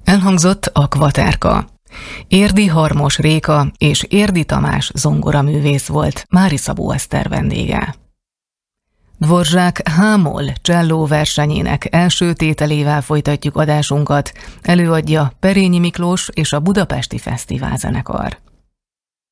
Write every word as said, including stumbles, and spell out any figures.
Elhangzott a Kvaterka. Érdi Harmos Réka és Érdi Tamás zongoraművész volt Mári Szabó Eszter vendége. Dvorzsák H-moll cselló versenyének első tételével folytatjuk adásunkat, előadja Perényi Miklós és a Budapesti Fesztivál Zenekar.